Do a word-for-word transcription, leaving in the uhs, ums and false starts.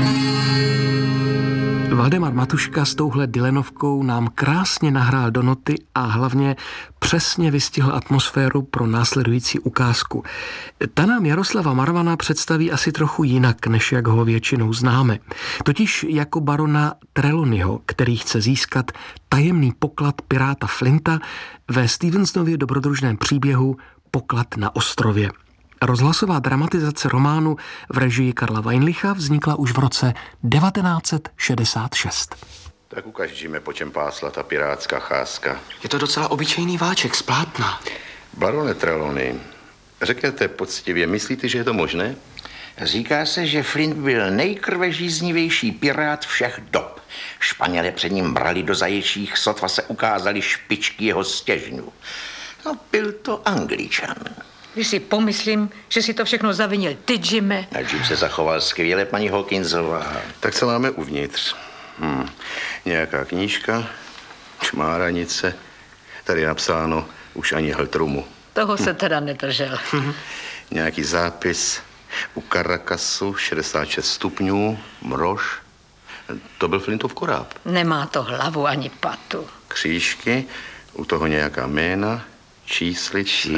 Valdemar Matuška s touhle Dylanovkou nám krásně nahrál do noty a hlavně přesně vystihl atmosféru pro následující ukázku. Ta nám Jaroslava Marvana představí asi trochu jinak, než jak ho většinou známe. Totiž jako barona Trelawneyho, který chce získat tajemný poklad piráta Flinta ve Stevensonově dobrodružném příběhu Poklad na ostrově. Rozhlasová dramatizace románu v režii Karla Weinlicha vznikla už v roce devatenáct set šedesát šest. Tak ukažíme, po čem pásla ta pirátská cházka. Je to docela obyčejný váček z plátna. Barone Trelawney, řekněte poctivě, myslíte, že je to možné? Říká se, že Flint byl nejkrvežíznivější pirát všech dob. Španělé před ním brali do zaječích, sotva se ukázaly špičky jeho stěžňů. No, byl to Angličan. Když si pomyslím, že si to všechno zavinil ty, Jimmy. A Jim se zachoval skvěle, paní Hawkinsová. Tak co máme uvnitř? Hm. Nějaká knížka, čmáranice, tady je napsáno už ani Heltrumu. Toho se teda nedržel. Nějaký zápis u Caracasu, šedesát šest stupňů, mrož. To byl Flintův koráb. Nemá to hlavu ani patu. Křížky, u toho nějaká jména, číslice.